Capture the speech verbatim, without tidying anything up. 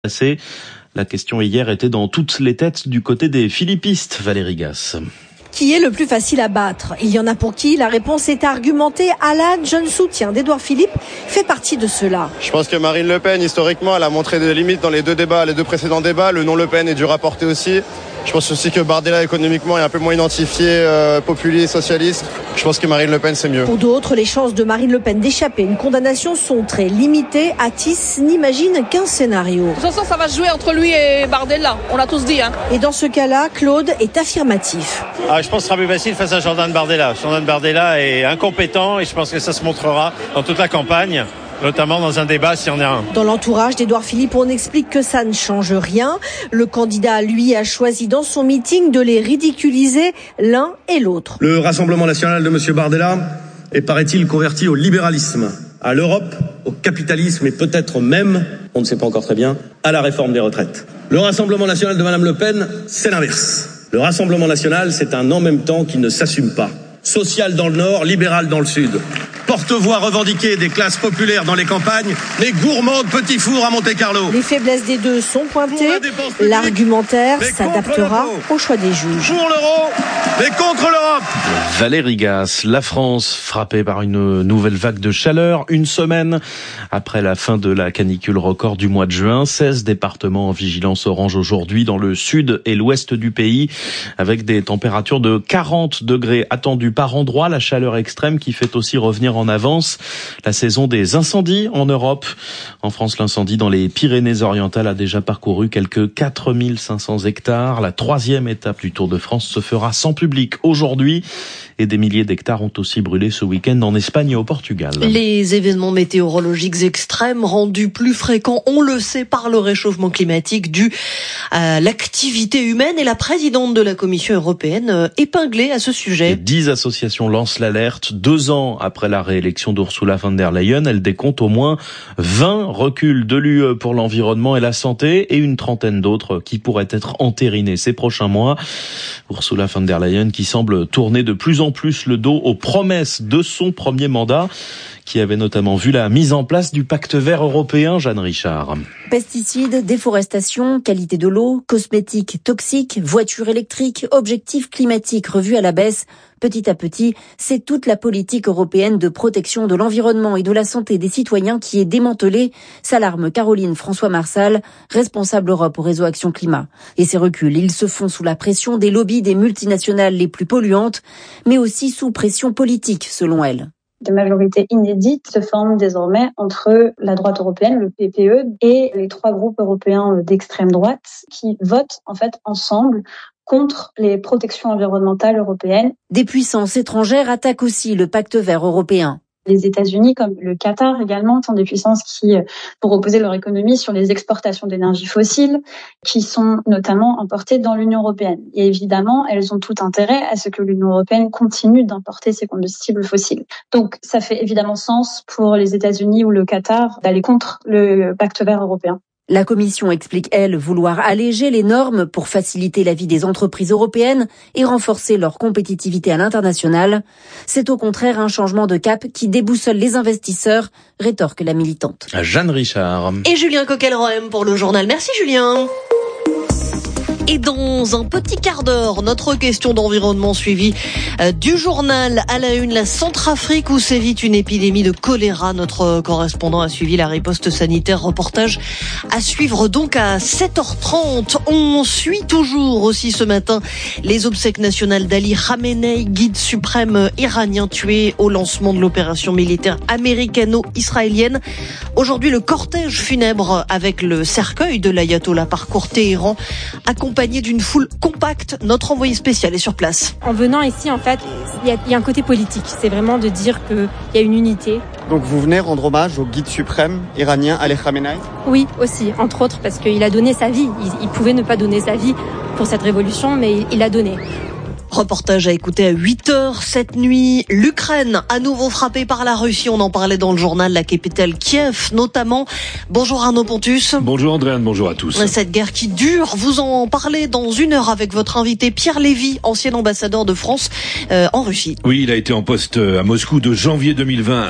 La question hier était dans toutes les têtes du côté des philippistes, Valérie Gasse. Qui est le plus facile à battre? Il y en a pour qui la réponse est argumentée. Alan, jeune soutien d'Édouard Philippe, fait partie de cela. Je pense que Marine Le Pen, historiquement, elle a montré des limites dans les deux débats, les deux précédents débats. Le nom Le Pen est dur à porter aussi. Je pense aussi que Bardella, économiquement, est un peu moins identifié, euh, populiste, socialiste. Je pense que Marine Le Pen, c'est mieux. Pour d'autres, les chances de Marine Le Pen d'échapper à une condamnation sont très limitées. Atis n'imagine qu'un scénario. De toute façon, ça va se jouer entre lui et Bardella. On l'a tous dit. Hein. Et dans ce cas-là, Claude est affirmatif. Ah, je pense que ce sera plus facile face à Jordan Bardella. Jordan Bardella est incompétent et je pense que ça se montrera dans toute la campagne, notamment dans un débat s'il y en a un. Dans l'entourage d'Édouard Philippe, on explique que ça ne change rien. Le candidat, lui, a choisi dans son meeting de les ridiculiser l'un et l'autre. Le Rassemblement national de M. Bardella est, paraît-il, converti au libéralisme, à l'Europe, au capitalisme et peut-être même, on ne sait pas encore très bien, à la réforme des retraites. Le Rassemblement national de Mme Le Pen, c'est l'inverse. Le Rassemblement national, c'est un en même temps qui ne s'assume pas. Social dans le nord, libéral dans le sud. Porte-voix revendiquée des classes populaires dans les campagnes, mais gourmand de petits fours à Monte-Carlo. Les faiblesses des deux sont pointées. L'argumentaire s'adaptera au choix des juges. Pour l'euro, mais contre l'Europe. Valérie Gasse, la France frappée par une nouvelle vague de chaleur, une semaine après la fin de la canicule record du mois de juin. seize départements en vigilance orange aujourd'hui dans le sud et l'ouest du pays, avec des températures de quarante degrés attendues par endroit. La chaleur extrême qui fait aussi revenir en avance la saison des incendies en Europe. En France, l'incendie dans les Pyrénées-Orientales a déjà parcouru quelques quatre mille cinq cents hectares. La troisième étape du Tour de France se fera sans public aujourd'hui. Et des milliers d'hectares ont aussi brûlé ce week-end en Espagne et au Portugal. Les événements météorologiques extrêmes rendus plus fréquents, on le sait, par le réchauffement climatique dû à l'activité humaine, et la présidente de la Commission européenne épinglée à ce sujet. Et dix associations lancent l'alerte. Deux ans après la réélection d'Ursula von der Leyen, elle décompte au moins vingt reculs de l'U E pour l'environnement et la santé et une trentaine d'autres qui pourraient être entérinés ces prochains mois. Ursula von der Leyen qui semble tourner de plus en plus le dos aux promesses de son premier mandat, qui avait notamment vu la mise en place du pacte vert européen. Jeanne Richard. Pesticides, déforestation, qualité de l'eau, cosmétiques toxiques, voitures électriques, objectifs climatiques revus à la baisse. Petit à petit, c'est toute la politique européenne de protection de l'environnement et de la santé des citoyens qui est démantelée, s'alarme Caroline François-Marsal, responsable Europe au réseau Action Climat. Et ces reculs, ils se font sous la pression des lobbies des multinationales les plus polluantes, mais aussi sous pression politique, selon elle. Des majorités inédites se forment désormais entre la droite européenne, le P P E, et les trois groupes européens d'extrême droite qui votent en fait ensemble contre les protections environnementales européennes. Des puissances étrangères attaquent aussi le pacte vert européen. Les États-Unis, comme le Qatar également, sont des puissances qui, pour reposer leur économie sur les exportations d'énergie fossile, qui sont notamment importées dans l'Union européenne. Et évidemment, elles ont tout intérêt à ce que l'Union européenne continue d'importer ces combustibles fossiles. Donc, ça fait évidemment sens pour les États-Unis ou le Qatar d'aller contre le pacte vert européen. La Commission explique, elle, vouloir alléger les normes pour faciliter la vie des entreprises européennes et renforcer leur compétitivité à l'international. C'est au contraire un changement de cap qui déboussole les investisseurs, rétorque la militante. Jeanne Richard. Et Julien Coquelroem pour le journal. Merci Julien. Et dans un petit quart d'heure, notre question d'environnement suivie euh, du journal à la une, la Centrafrique où sévit une épidémie de choléra. Notre correspondant a suivi la riposte sanitaire. Reportage à suivre donc à sept heures trente. On suit toujours aussi ce matin les obsèques nationales d'Ali Khamenei, guide suprême iranien tué au lancement de l'opération militaire américano-israélienne. Aujourd'hui, le cortège funèbre avec le cercueil de l'ayatollah parcourt Téhéran, accompagné d'une foule compacte. Notre envoyé spécial est sur place. En venant ici, en fait, il y a, il y a un côté politique. C'est vraiment de dire qu'il y a une unité. Donc vous venez rendre hommage au guide suprême iranien Ali Khamenei ? Oui, aussi, entre autres, parce qu'il a donné sa vie. Il, il pouvait ne pas donner sa vie pour cette révolution, mais il, il l'a donné. Reportage à écouter à huit heures cette nuit. L'Ukraine, à nouveau frappée par la Russie. On en parlait dans le journal, la capitale Kiev notamment. Bonjour Arnaud Pontus. Bonjour Andréane, bonjour à tous. Cette guerre qui dure, vous en parlez dans une heure avec votre invité Pierre Lévy, ancien ambassadeur de France euh, en Russie. Oui, il a été en poste à Moscou de janvier deux mille vingt